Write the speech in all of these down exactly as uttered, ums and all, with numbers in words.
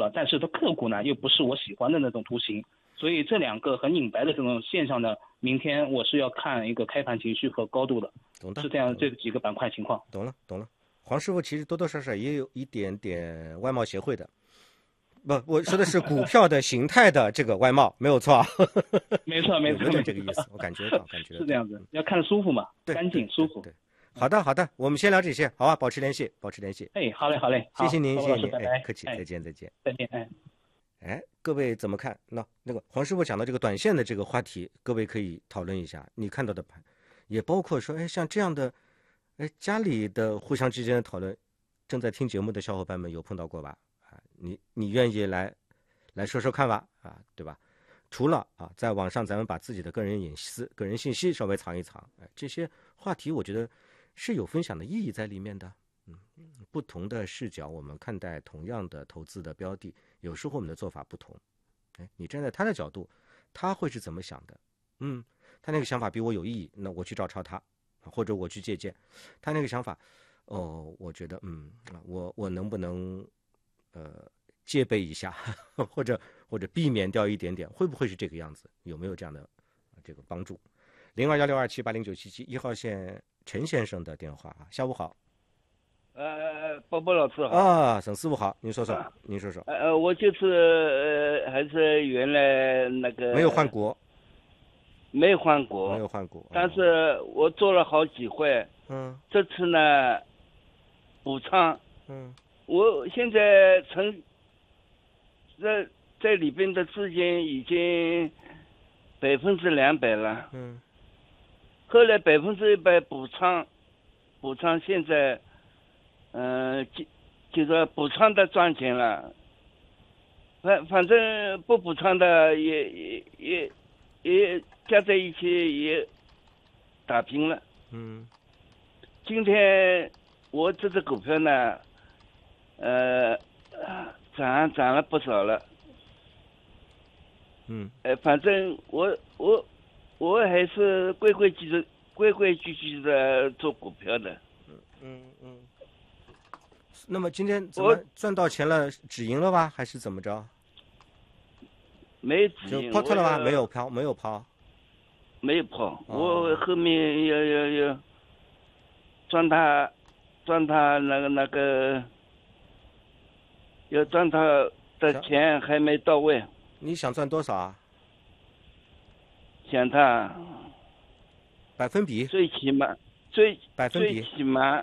了，但是它个股呢又不是我喜欢的那种图形，所以这两个很隐白的这种现象呢，明天我是要看一个开盘情绪和高度的， 懂的， 是这样这几个板块情况。 懂了，懂了。黄师傅其实多多少少也有一点点外贸协会的，不，我说的是股票的形态的这个外贸，没有错啊。 没错，没错， 有点这个意思，我感觉到，感觉到是这样子，要看舒服嘛，干净舒服。 对，好的，好的，我们先聊这些，好吧？保持联系，保持联系。 哎，好嘞，好嘞， 谢谢您，谢谢您， 拜拜， 哎，客气，再见，再见， 再见，哎。 哎，各位怎么看？那那个黄师傅讲到这个短线的这个话题，各位可以讨论一下你看到的盘，也包括说，哎，像这样的，哎，家里的互相之间的讨论，正在听节目的小伙伴们有碰到过吧？啊，你你愿意来来说说看吧？啊，对吧？除了啊，在网上咱们把自己的个人隐私、个人信息稍微藏一藏，哎，这些话题我觉得是有分享的意义在里面的。嗯，不同的视角，我们看待同样的投资的标的，有时候我们的做法不同。哎，你站在他的角度，他会是怎么想的？嗯，他那个想法比我有意义，那我去照抄他，或者我去借鉴他那个想法。哦，我觉得，嗯，我我能不能呃戒备一下，或者或者避免掉一点点，会不会是这个样子？有没有这样的这个帮助？零二幺六二七八零九七七一号线陈先生的电话啊，下午好。 呃，波波老师好啊，沈师傅好，您说说，啊、您说说。 呃，我就是呃，还是原来那个没有换股， 没有换股， 没有换股， 但是我做了好几回， 嗯， 这次呢补仓， 嗯， 我现在成在在里边的资金已经百分之两百了， 嗯， 后来百分之一百补仓，补仓现在。嗯、呃，就就是补仓的赚钱了，反反正不补仓的也也也也加在一起也打平了。 嗯， 今天我这只股票呢，呃，涨涨了不少了。 嗯， 呃，反正我我我还是规规矩矩规规矩矩的做股票的。 嗯嗯嗯。那么今天怎么赚到钱了？止盈了吧？还是怎么着？ 没止盈， 就抛脱了吧？没有抛，没有抛， 没有抛。哦、我后面要要要赚他，赚他那个那个，要赚他的钱还没到位。 你想赚多少啊？ 想他百分比？ 最起码最百分比最起码。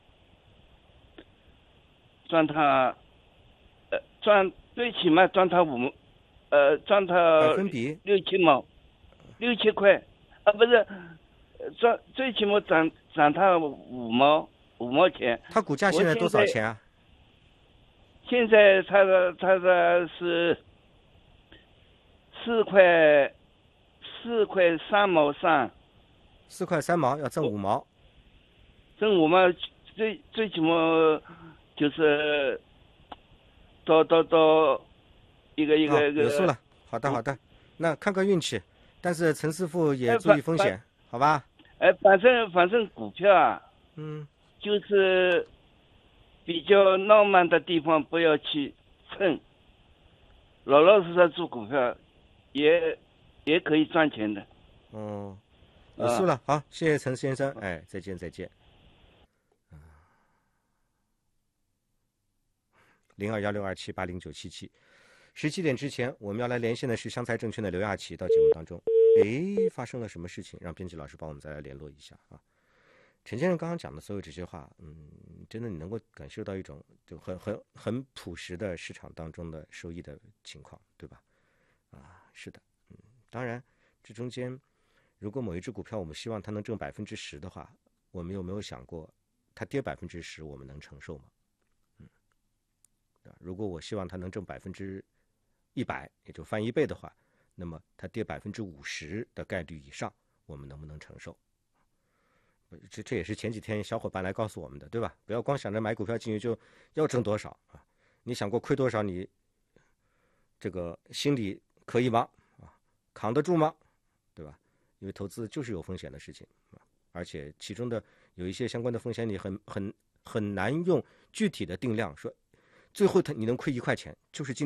赚他，呃，赚最起码赚他五，呃，赚他百分比六七毛，六七块，啊，不是，赚最起码涨涨他五毛五毛钱。 他股价现在多少钱啊？ 现在他的他的是四块四块三毛三。 四块三毛要挣五毛， 挣五毛最最起码。就是到到到一个一个一个、 哦、有数了，好的好的，那看个运气，但是陈师傅也注意风险，好吧？ 哎，反正反正股票啊， 嗯， 就是比较浪漫的地方不要去蹭，老老实实做股票，也也可以赚钱的。 哦，有数了，啊、好，谢谢陈先生，哎，再见再见。零二幺六二七八零九七七，十七点之前我们要来连线的是湘财证券的刘亚琪到节目当中。诶，发生了什么事情？让编辑老师帮我们再来联络一下啊。陈先生刚刚讲的所有这些话，嗯，真的你能够感受到一种就很很很朴实的市场当中的收益的情况，对吧？啊，是的，嗯，当然这中间如果某一只股票我们希望它能挣百分之十的话，我们有没有想过它跌百分之十我们能承受吗？如果我希望它能挣百分之一百，也就翻一倍的话，那么它跌百分之五十的概率以上，我们能不能承受？这这也是前几天小伙伴来告诉我们的，对吧？不要光想着买股票进去就要挣多少啊！你想过亏多少，你这个心里可以吗？啊，扛得住吗？对吧？因为投资就是有风险的事情啊，而且其中的有一些相关的风险，你很很很难用具体的定量说。最后，他你能亏一块钱，就是今。